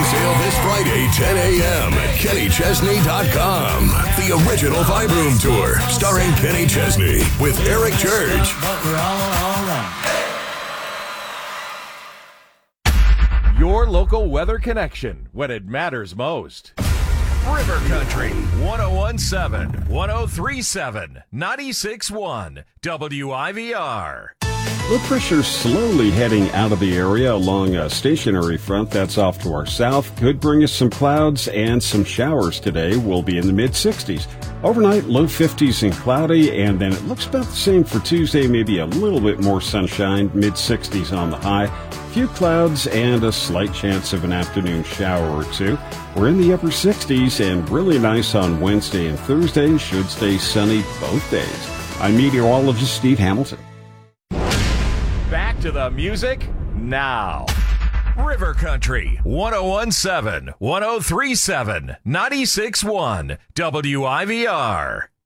sale this Friday, 10 a.m. at KennyChesney.com. The original Vibe Room Tour, starring Kenny Chesney with Eric Church. But we're all right. Your local weather connection when it matters most. River Country, 1017, 1037, 961, WIVR. Low pressure slowly heading out of the area along a stationary front that's off to our south. Could bring us some clouds and some showers today. We'll be in the mid-60s. Overnight, low 50s and cloudy, and then it looks about the same for Tuesday, maybe a little bit more sunshine, mid-60s on the high. Few clouds and a slight chance of an afternoon shower or two. We're in the upper 60s and really nice on Wednesday and Thursday. Should stay sunny both days. I'm meteorologist Steve Hamilton. Back to the music now. River Country, 1017, 1037, 961, WIVR.